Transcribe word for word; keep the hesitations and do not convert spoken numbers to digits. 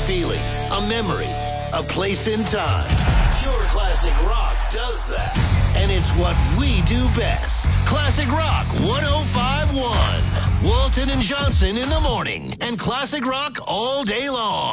feeling, a memory, a place in time. Pure classic rock does that. And it's what we do best. Classic Rock one oh five point one. Walton and Johnson in the morning. And Classic Rock all day long.